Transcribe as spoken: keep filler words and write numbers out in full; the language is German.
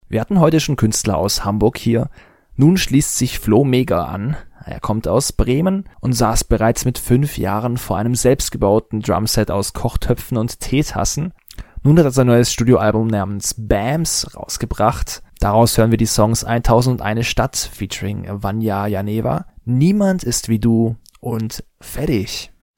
Wir hatten heute schon Künstler aus Hamburg hier. Nun schließt sich Flo Mega an. Er kommt aus Bremen und saß bereits mit fünf Jahren vor einem selbstgebauten Drumset aus Kochtöpfen und Teetassen. Nun hat er sein neues Studioalbum namens Bams rausgebracht. Daraus hören wir die Songs tausendundeine Stadt featuring Vanja Janeva, Niemand ist wie du und Fertig.